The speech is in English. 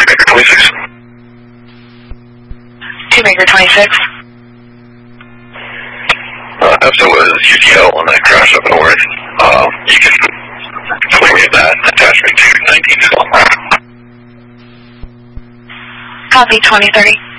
Maker 26. 2 Maker 26. EFSA was UTL when that crashed up north. You can swing me at that attachment to 19 still. Copy 2030.